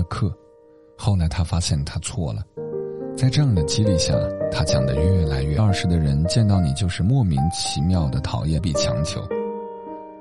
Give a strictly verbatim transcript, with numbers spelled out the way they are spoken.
课。后来他发现他错了，在这样的激励下，他讲得越来越二十的人见到你就是莫名其妙的讨厌并强求。